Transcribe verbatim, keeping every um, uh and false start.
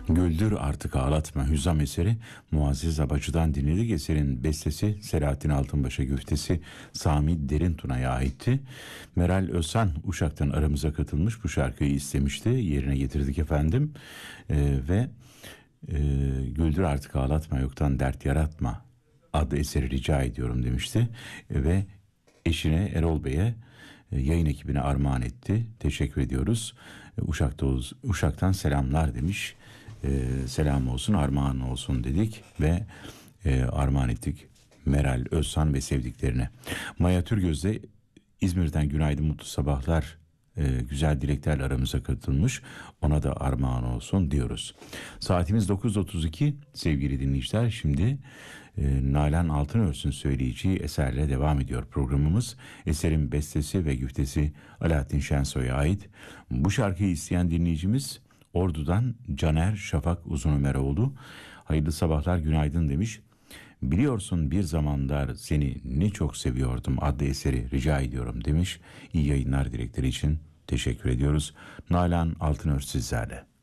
Güldür artık ağlatma Hüzzam eseri Muazzez Abacı'dan dinledik. Eserin bestesi Selahattin Altınbaş'a, güftesi Sami Derintuna'ya aitti. Meral Özsan Uşak'tan aramıza katılmış, bu şarkıyı istemişti, yerine getirdik efendim. Ee, ve e, Güldür artık ağlatma, yoktan dert yaratma adlı eseri rica ediyorum demişti. E, ve eşine Erol Bey'e, e, yayın ekibine armağan etti. Teşekkür ediyoruz. E, Uşak'ta, Uşak'tan selamlar demiş. E, selam olsun, armağan olsun dedik ve e, armağan ettik Meral Özsan ve sevdiklerine. Maya Türgöz de İzmir'den günaydın, mutlu sabahlar, e, güzel dileklerle aramıza katılmış. Ona da armağan olsun diyoruz. Saatimiz dokuz otuz iki sevgili dinleyiciler. Şimdi e, Nalan Altınörs'ün söyleyeceği eserle devam ediyor programımız. Eserin bestesi ve güftesi Alaaddin Şensoy'a ait. Bu şarkıyı isteyen dinleyicimiz Ordu'dan Caner Şafak Uzunömeroğlu. Hayırlı sabahlar, günaydın demiş. Biliyorsun bir zamanlar seni ne çok seviyordum adlı eseri rica ediyorum demiş. İyi yayınlar dilekleri için teşekkür ediyoruz. Nalan Altınörs sizlerle.